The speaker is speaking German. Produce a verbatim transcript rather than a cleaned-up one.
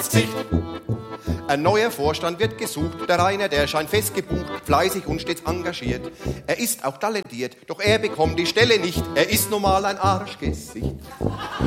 ins Gesicht. Ein neuer Vorstand wird gesucht, der Rainer, der scheint fest gebucht, fleißig und stets engagiert. Er ist auch talentiert, doch er bekommt die Stelle nicht, er ist nun mal ein Arschgesicht.